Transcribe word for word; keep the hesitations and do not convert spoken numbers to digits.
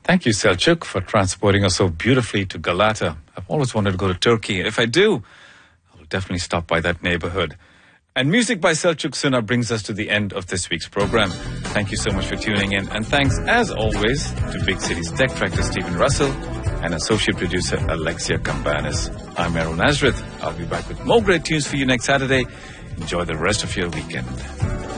Thank you, Selçuk, for transporting us so beautifully to Galata. I've always wanted to go to Turkey. If I do, I'll definitely stop by that neighborhood. And music by Selçuk Suna brings us to the end of this week's program. Thank you so much for tuning in. And thanks, as always, to Big City's tech director, Stephen Russell, and associate producer, Alexia Campanis. I'm Aaron Nazareth. I'll be back with more great tunes for you next Saturday. Enjoy the rest of your weekend.